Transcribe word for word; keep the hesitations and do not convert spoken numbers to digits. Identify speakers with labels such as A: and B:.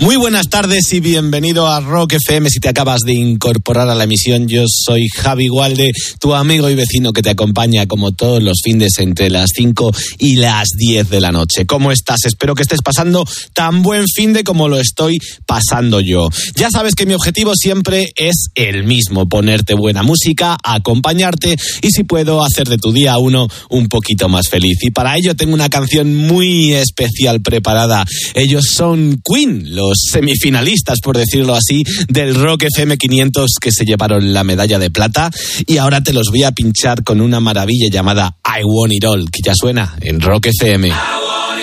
A: Muy buenas tardes y bienvenido a Rock F M. Si te acabas de incorporar a la emisión, yo soy Javi Gualde, tu amigo y vecino que te acompaña como todos los fines entre las cinco y las diez de la noche. ¿Cómo estás? Espero que estés pasando tan buen finde como lo estoy pasando yo. Ya sabes que mi objetivo siempre es el mismo: ponerte buena música, acompañarte y, si puedo, hacer de tu día uno un poquito más feliz. Y para ello tengo una canción muy especial preparada. Ellos son Queen, los semifinalistas, por decirlo así, del Rock F M quinientos, que se llevaron la medalla de plata, y ahora te los voy a pinchar con una maravilla llamada I Want It All, que ya suena en Rock F M.